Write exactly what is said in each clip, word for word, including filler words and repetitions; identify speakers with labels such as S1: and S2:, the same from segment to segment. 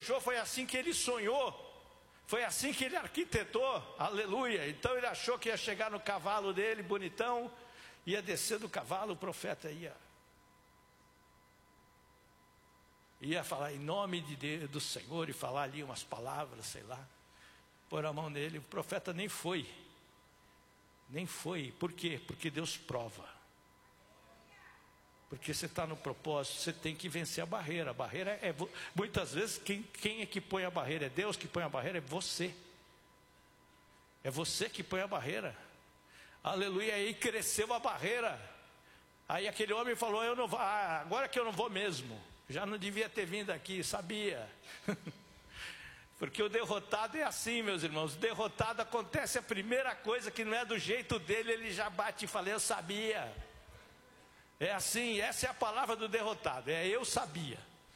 S1: achou, foi assim que ele sonhou. Foi assim que ele arquitetou, aleluia. Então ele achou que ia chegar no cavalo dele, bonitão, ia descer do cavalo, o profeta ia. Ia falar em nome de Deus, do Senhor, e falar ali umas palavras, sei lá. Pôr a mão nele, o profeta nem foi. Nem foi, por quê? Porque Deus prova. Porque você está no propósito, você tem que vencer a barreira. A barreira é, muitas vezes, quem, quem é que põe a barreira? É Deus que põe a barreira? É você. É você que põe a barreira. Aleluia, aí cresceu a barreira. Aí aquele homem falou, eu não vou, ah, agora que eu não vou mesmo. Já não devia ter vindo aqui, sabia. Porque o derrotado é assim, meus irmãos. O derrotado acontece a primeira coisa que não é do jeito dele, ele já bate e fala, eu sabia. É assim, essa é a palavra do derrotado, é eu sabia.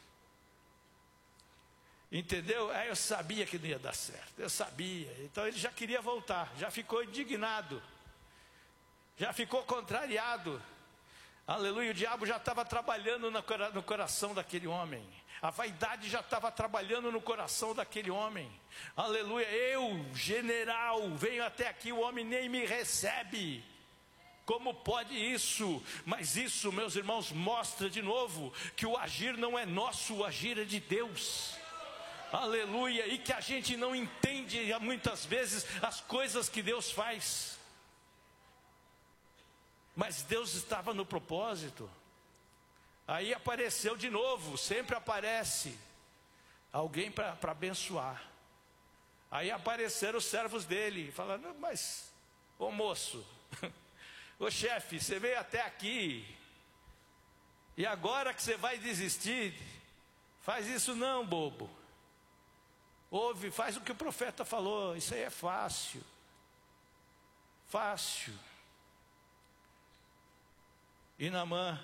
S1: Entendeu? É, eu sabia que não ia dar certo, eu sabia. Então ele já queria voltar, já ficou indignado, já ficou contrariado. Aleluia, o diabo já estava trabalhando no coração daquele homem. A vaidade já estava trabalhando no coração daquele homem. Aleluia, eu, general, venho até aqui, o homem nem me recebe. Como pode isso? Mas isso, meus irmãos, mostra de novo que o agir não é nosso, o agir é de Deus. Aleluia, e que a gente não entende muitas vezes as coisas que Deus faz. Mas Deus estava no propósito. Aí apareceu de novo, sempre aparece alguém para abençoar. Aí apareceram os servos dele, falando, mas, ô moço, ô chefe, você veio até aqui, e agora que você vai desistir, faz isso não, bobo. Ouve, faz o que o profeta falou, isso aí é fácil. Fácil. E Naamã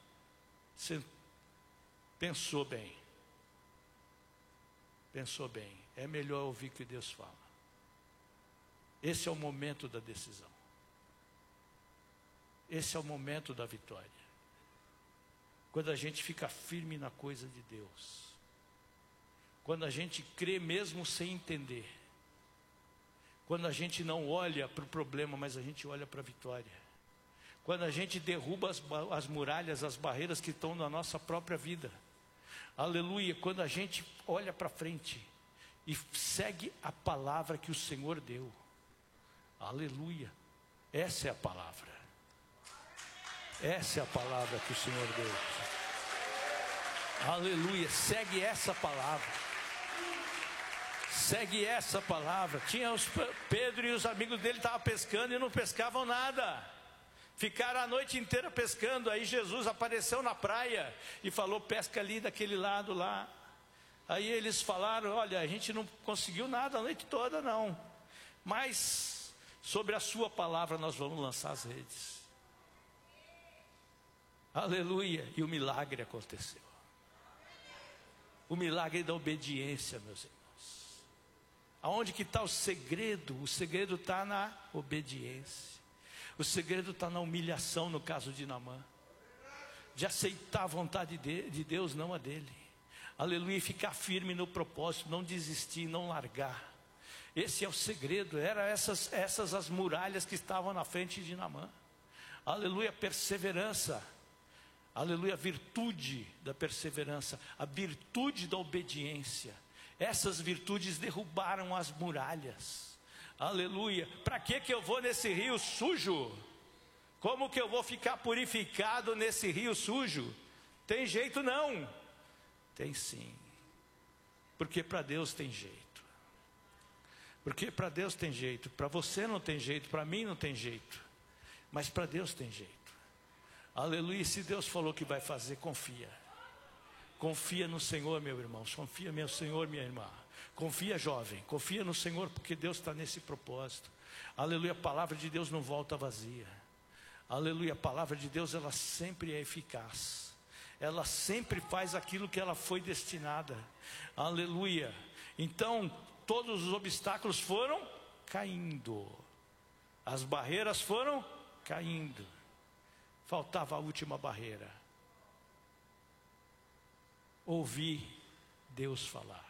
S1: pensou bem. Pensou bem, é melhor ouvir o que Deus fala. Esse é o momento da decisão. Esse é o momento da vitória. Quando a gente fica firme na coisa de Deus. Quando a gente crê mesmo sem entender. Quando a gente não olha para o problema, mas a gente olha para a vitória. Quando a gente derruba as, as muralhas, as barreiras que estão na nossa própria vida. Aleluia, quando a gente olha para frente e segue a palavra que o Senhor deu. Aleluia, essa é a palavra. Essa é a palavra que o Senhor deu. Aleluia, segue essa palavra. Segue essa palavra. Tinha os Pedro e os amigos dele estavam pescando e não pescavam nada. Ficaram a noite inteira pescando. Aí Jesus apareceu na praia e falou, pesca ali daquele lado lá. Aí eles falaram, olha, a gente não conseguiu nada a noite toda não, mas sobre a sua palavra nós vamos lançar as redes. Aleluia, e o milagre aconteceu. O milagre da obediência, meus irmãos. Aonde que está o segredo? O segredo está na obediência. O segredo está na humilhação, no caso de Naamã. De aceitar a vontade de, de Deus, não a dele. Aleluia, e ficar firme no propósito, não desistir, não largar. Esse é o segredo, eram essas, essas as muralhas que estavam na frente de Naamã. Aleluia, perseverança. Aleluia, a virtude da perseverança, a virtude da obediência. Essas virtudes derrubaram as muralhas. Aleluia, para que que eu vou nesse rio sujo? Como que eu vou ficar purificado nesse rio sujo? Tem jeito não? Tem sim. Porque para Deus tem jeito. Porque para Deus tem jeito. Para você não tem jeito, para mim não tem jeito. Mas para Deus tem jeito. Aleluia, se Deus falou que vai fazer, confia. Confia no Senhor, meu irmão. Confia, meu Senhor, minha irmã. Confia, jovem. Confia no Senhor, porque Deus está nesse propósito. Aleluia, a palavra de Deus não volta vazia. Aleluia, a palavra de Deus, ela sempre é eficaz. Ela sempre faz aquilo que ela foi destinada. Aleluia. Então, todos os obstáculos foram caindo. As barreiras foram caindo. Faltava a última barreira. Ouvir Deus falar.